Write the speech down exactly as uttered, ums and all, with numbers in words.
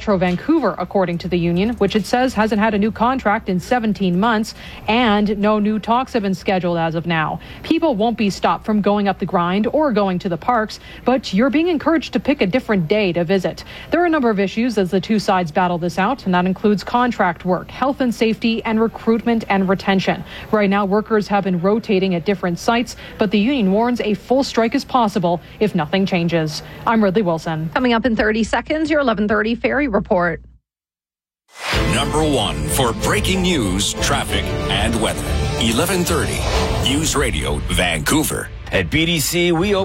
Metro Vancouver, according to the union, which it says hasn't had a new contract in seventeen months, and no new talks have been scheduled as of now. People won't be stopped from going up the grind or going to the parks, but you're being encouraged to pick a different day to visit. There are a number of issues as the two sides battle this out, and that includes contract work, health and safety, and recruitment and retention. Right now, workers have been rotating at different sites, but the union warns a full strike is possible if nothing changes. I'm Ridley Wilson. Coming up in thirty seconds, your eleven thirty Ferry Report. Number one for breaking news, traffic, and weather. eleven thirty News Radio Vancouver. At B D C, we open